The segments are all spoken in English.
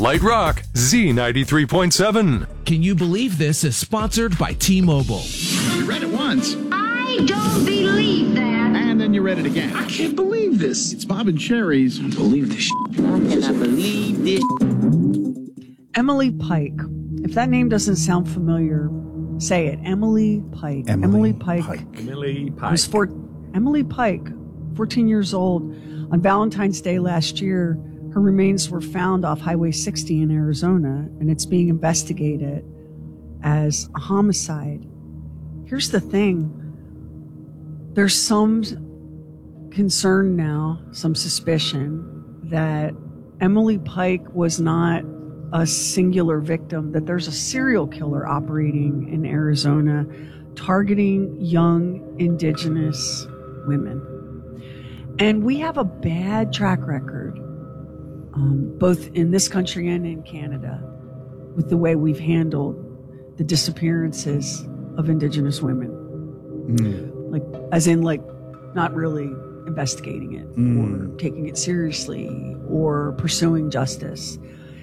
Light Rock Z93.7. Can you believe this is sponsored by T-Mobile? You read it once. I don't believe that. And then you read it again. I can't believe this. It's Bob and Sherry's. I don't believe this shit. How can I believe this? Emily Pike. If that name doesn't sound familiar, say it. Emily Pike. Emily Pike. Emily Pike, 14 years old. On Valentine's Day last year, her remains were found off Highway 60 in Arizona, and it's being investigated as a homicide. Here's the thing. There's some concern now, some suspicion that Emily Pike was not a singular victim, that there's a serial killer operating in Arizona targeting young indigenous women. And we have a bad track record, both in this country and in Canada, with the way we've handled the disappearances of indigenous women. Like, as in, like, not really investigating it or taking it seriously or pursuing justice.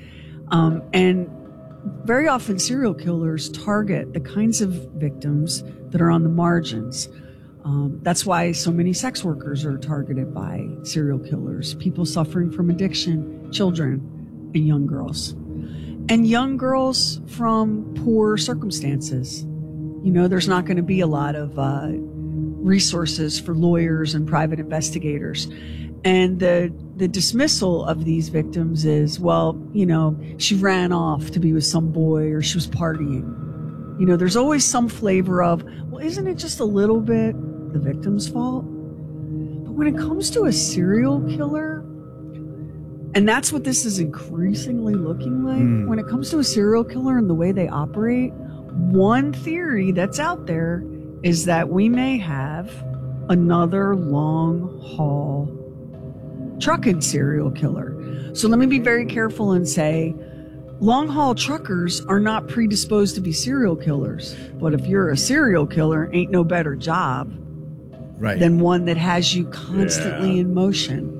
And very often serial killers target the kinds of victims that are on the margins. That's why so many sex workers are targeted by serial killers, people suffering from addiction, children, and young girls. And young girls from poor circumstances. You know, there's not going to be a lot of resources for lawyers and private investigators. And the dismissal of these victims is, well, you know, she ran off to be with some boy or she was partying. You know, there's always some flavor of, well, isn't it just a little bit the victim's fault? But when it comes to a serial killer, and that's what this is increasingly looking like, when it comes to a serial killer and the way they operate, one theory that's out there is that we may have another long haul trucking serial killer. So let me be very careful and say, long haul truckers are not predisposed to be serial killers. But if you're a serial killer, ain't no better job than one that has you constantly in motion.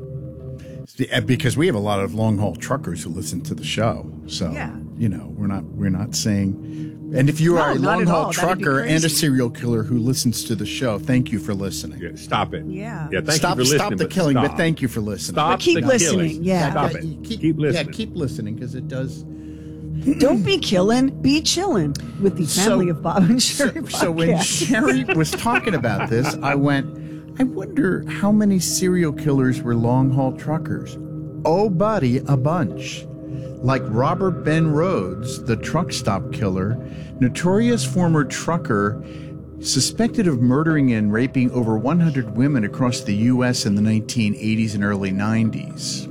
Because we have a lot of long haul truckers who listen to the show. So, you know, we're not saying. And if you are a long haul trucker and a serial killer who listens to the show, thank you for listening. Yeah, stop it. Yeah. Thank you for listening. Stop the killing, but thank you for listening. Stop keep the listening. killing. Yeah. Stop it. Keep listening. Yeah, keep listening because it does. Don't be killing, be chilling with the family of Bob and Sherry So when podcast. Sherry was talking about this, I wonder how many serial killers were long haul truckers. Oh, buddy, a bunch. Like Robert Ben Rhodes, the truck stop killer, notorious former trucker, suspected of murdering and raping over 100 women across the U.S. in the 1980s and early 90s.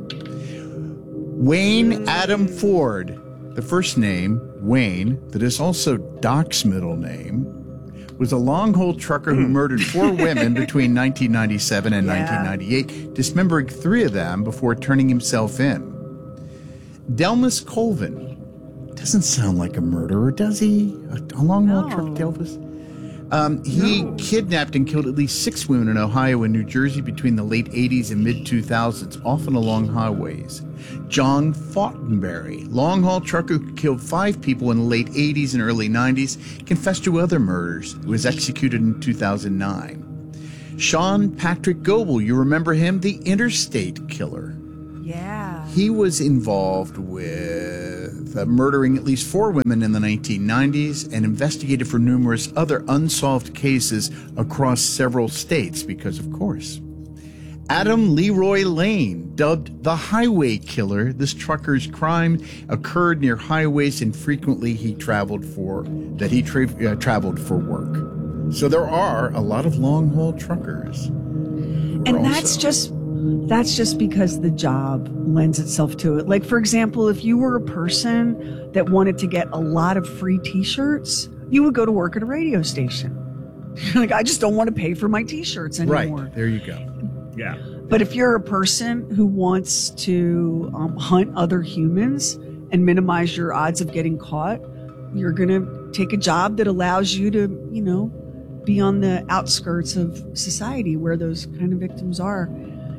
Wayne Adam Ford, the first name, Wayne, that is also Doc's middle name, was a long-haul trucker who murdered 4 women between 1997 and 1998, dismembering 3 of them before turning himself in. Delmas Colvin doesn't sound like a murderer, does he? A long-haul truck, Delmas? He kidnapped and killed at least 6 women in Ohio and New Jersey between the late 80s and mid-2000s, often along highways. John Fortenberry, long-haul trucker who killed 5 people in the late 80s and early 90s, confessed to other murders. He was executed in 2009. Sean Patrick Goebel, you remember him? The interstate killer. Yeah. He was involved with murdering at least 4 women in the 1990s and investigated for numerous other unsolved cases across several states because, of course. Adam Leroy Lane, dubbed the Highway Killer, this trucker's crime occurred near highways and frequently he traveled for work. So there are a lot of long-haul truckers. And that's just because the job lends itself to it. Like, for example, if you were a person that wanted to get a lot of free T-shirts, you would go to work at a radio station. Like, I just don't want to pay for my T-shirts anymore. Right, there you go. Yeah. But if you're a person who wants to hunt other humans and minimize your odds of getting caught, you're going to take a job that allows you to, you know, be on the outskirts of society where those kind of victims are.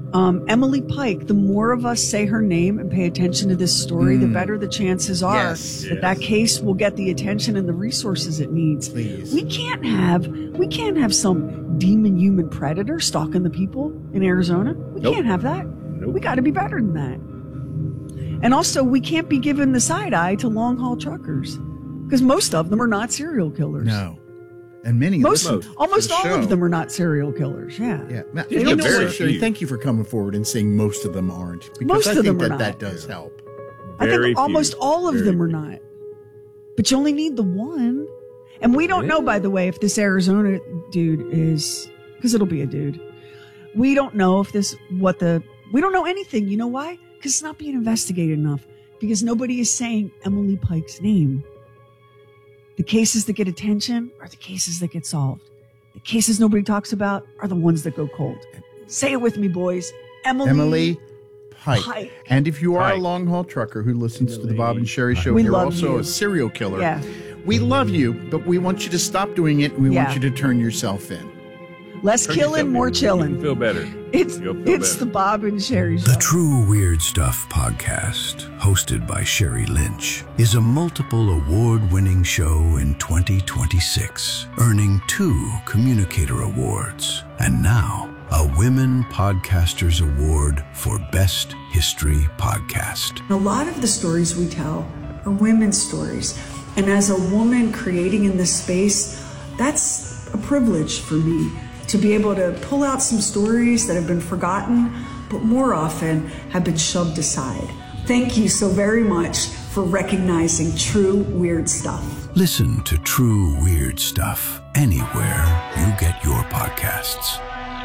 Emily Pike, the more of us say her name and pay attention to this story, the better the chances are that case will get the attention and the resources it needs. Please. We can't have some demon human predator stalking the people in Arizona. We can't have that. We got to be better than that. And also, we can't be giving the side eye to long haul truckers because most of them are not serial killers. No. And many almost all of them are not serial killers. Yeah. You know what, Sherry, thank you for coming forward and saying most of them aren't. Because most I of think them are that not. does help. I think almost all of them are not. But you only need the one. And we don't know, by the way, if this Arizona dude is, because it'll be a dude. We don't know if we don't know anything. You know why? Because it's not being investigated enough. Because nobody is saying Emily Pike's name. The cases that get attention are the cases that get solved. The cases nobody talks about are the ones that go cold. Say it with me, boys. Emily Pike. And if you are a long-haul trucker who listens to the Bob and Sherry show, We you're love also you. a serial killer. Yeah. We love you, but we want you to stop doing it, and we want you to turn yourself in. Less killing, more chilling. Feel better. It's the Bob and Sherry show. The True Weird Stuff podcast, hosted by Sherry Lynch, is a multiple award-winning show in 2026, earning 2 Communicator Awards, and now a Women Podcasters Award for Best History Podcast. A lot of the stories we tell are women's stories. And as a woman creating in this space, that's a privilege for me to be able to pull out some stories that have been forgotten, but more often have been shoved aside. Thank you so very much for recognizing True Weird Stuff. Listen to True Weird Stuff anywhere you get your podcasts.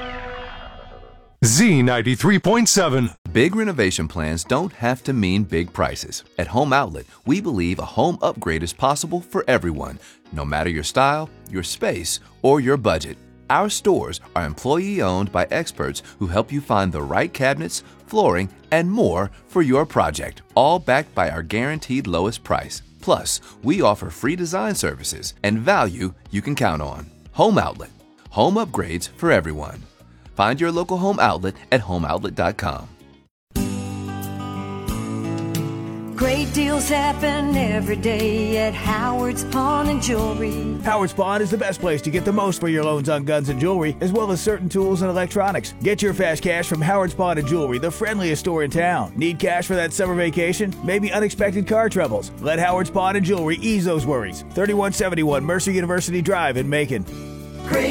Z93.7. Big renovation plans don't have to mean big prices. At Home Outlet, we believe a home upgrade is possible for everyone, no matter your style, your space, or your budget. Our stores are employee-owned by experts who help you find the right cabinets, flooring, and more for your project, all backed by our guaranteed lowest price. Plus, we offer free design services and value you can count on. Home Outlet. Home upgrades for everyone. Find your local Home Outlet at homeoutlet.com. Great deals happen every day at Howard's Pawn and Jewelry. Howard's Pawn is the best place to get the most for your loans on guns and jewelry, as well as certain tools and electronics. Get your fast cash from Howard's Pawn and Jewelry, the friendliest store in town. Need cash for that summer vacation? Maybe unexpected car troubles? Let Howard's Pawn and Jewelry ease those worries. 3171 Mercer University Drive in Macon.